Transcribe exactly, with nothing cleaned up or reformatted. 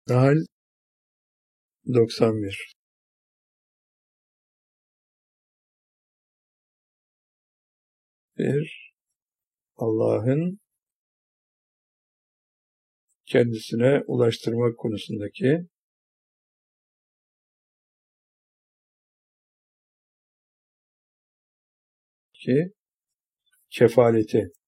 Nahl doksan bir. Bir, Allah'ın kendisine ulaştırmak konusundaki ki kefaleti.